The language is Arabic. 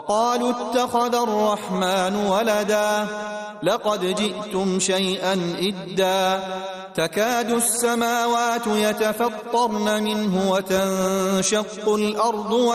قالوا اتخذ الرحمن ولدا لقد جئتم شيئا إدا تكاد السماوات يتفطرن منه وتنشق الأرض